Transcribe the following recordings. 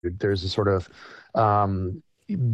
There's a sort of um,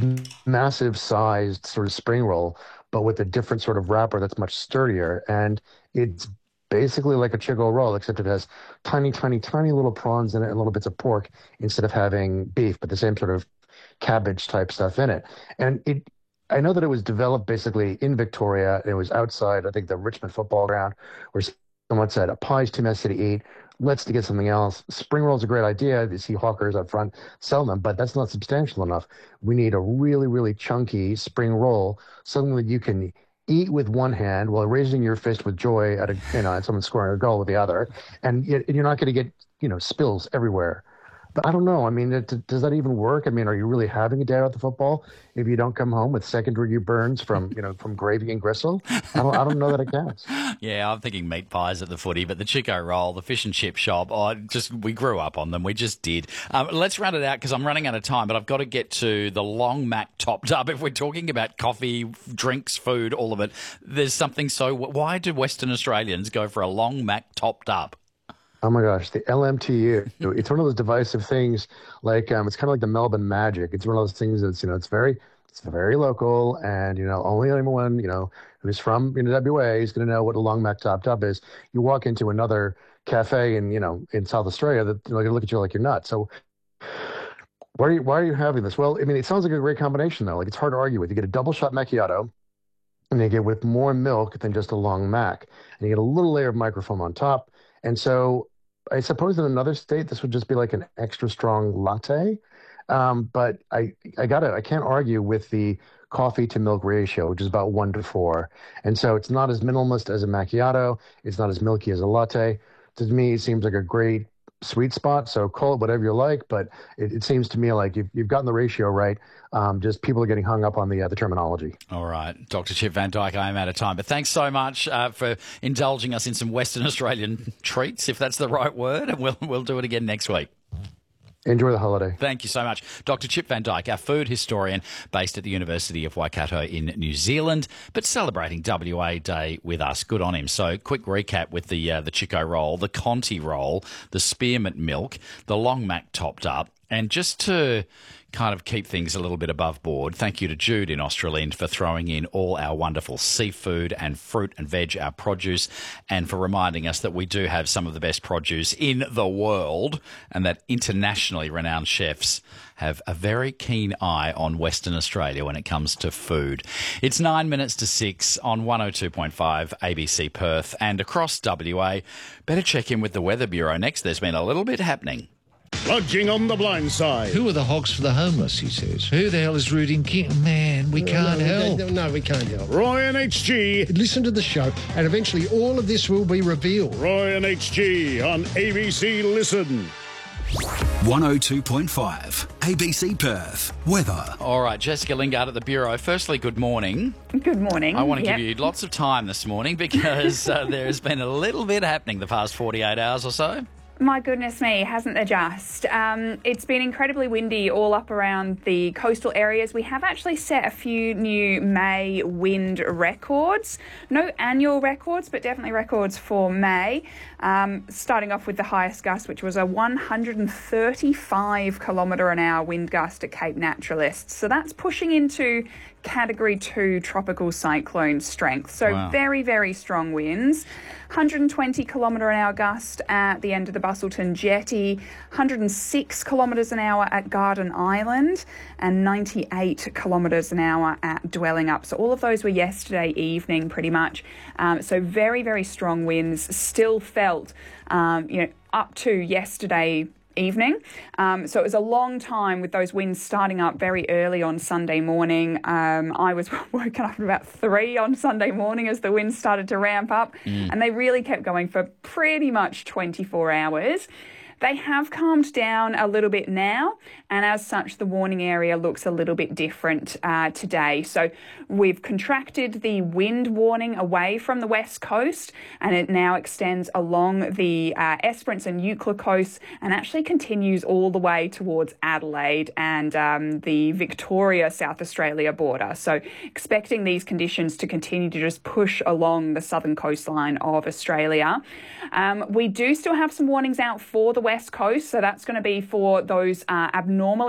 massive sized sort of spring roll, but with a different sort of wrapper that's much sturdier. And it's basically like a Chico roll, except it has tiny, tiny, tiny little prawns in it and little bits of pork instead of having beef, but the same sort of cabbage type stuff in it. And I know that it was developed basically in Victoria. It was outside, I think, the Richmond football ground, where someone said, a pie's too messy to eat. Let's to get something else. Spring roll's a great idea. You see hawkers up front selling them, but that's not substantial enough. We need a really, really chunky spring roll, something that you can eat with one hand while raising your fist with joy at at someone scoring a goal with the other, and you're not going to get spills everywhere. But I don't know. I mean, does that even work? I mean, are you really having a day at the football if you don't come home with second-degree burns from from gravy and gristle? I don't know that it counts. Yeah, I'm thinking meat pies at the footy, but the Chico roll, the fish and chip shop, we grew up on them. We just did. Let's round it out because I'm running out of time, but I've got to get to the long mac topped up. If we're talking about coffee, drinks, food, all of it, there's something why do Western Australians go for a long mac topped up? Oh my gosh, the LMTU. It's one of those divisive things. Like it's kind of like the Melbourne Magic. It's one of those things that's it's very local, and only anyone who's from WA is going to know what a long mac topped up is. You walk into another cafe in South Australia that they're going to look at you like you're nuts. So why are you having this? Well, I mean, it sounds like a great combination though. Like it's hard to argue with. You get a double shot macchiato, and you get with more milk than just a long mac, and you get a little layer of microfoam on top. And so I suppose in another state, this would just be like an extra strong latte. But I can't argue with the coffee to milk ratio, which is about 1 to 4. And so it's not as minimalist as a macchiato. It's not as milky as a latte. To me, it seems like a great sweet spot. So call it whatever you like, but it seems to me like you've gotten the ratio right. Just people are getting hung up on the terminology. All right, Dr. Chip Van Dyke, I am out of time, but thanks so much for indulging us in some Western Australian treats, if that's the right word, and we'll do it again next week. Enjoy the holiday. Thank you so much. Dr. Chip Van Dyke, our food historian based at the University of Waikato in New Zealand, but celebrating WA Day with us. Good on him. So quick recap with the Chico roll, the Conti roll, the spearmint milk, the long mac topped up, and just to kind of keep things a little bit above board, thank you to Jude in Australind for throwing in all our wonderful seafood and fruit and veg, our produce, and for reminding us that we do have some of the best produce in the world and that internationally renowned chefs have a very keen eye on Western Australia when it comes to food. It's 9 minutes to 6 on 102.5 ABC Perth and across WA. Better check in with the Weather Bureau next. There's been a little bit happening. Lodging on the blind side. Who are the hogs for the homeless, he says. Who the hell is rooting king? Man, we can't help. No, we can't help. Roy and HG. Listen to the show, and eventually all of this will be revealed. Roy and HG on ABC Listen. 102.5 ABC Perth. Weather. All right, Jessica Lingard at the Bureau. Firstly, good morning. Good morning. I want to give you lots of time this morning because there has been a little bit happening the past 48 hours or so. My goodness me, hasn't there just? It's been incredibly windy all up around the coastal areas. We have actually set a few new May wind records. No annual records, but definitely records for May. Starting off with the highest gust, which was a 135 kilometre an hour wind gust at Cape Naturalists. So that's pushing into Category 2 tropical cyclone strength. So wow. Very, very strong winds. 120 kilometre an hour gust at the end of the Bustleton Jetty, 106 kilometres an hour at Garden Island, and 98 kilometres an hour at Dwelling Up. So all of those were yesterday evening pretty much. So very, very strong winds still felt, up to yesterday evening. So it was a long time with those winds starting up very early on Sunday morning. I was woken up at about 3 on Sunday morning as the winds started to ramp up, and they really kept going for pretty much 24 hours. They have calmed down a little bit now, and as such, the warning area looks a little bit different today. So we've contracted the wind warning away from the west coast, and it now extends along the Esperance and Eucla coast and actually continues all the way towards Adelaide and the Victoria, South Australia border. So expecting these conditions to continue to just push along the southern coastline of Australia. We do still have some warnings out for the west coast, so that's going to be for those abnormal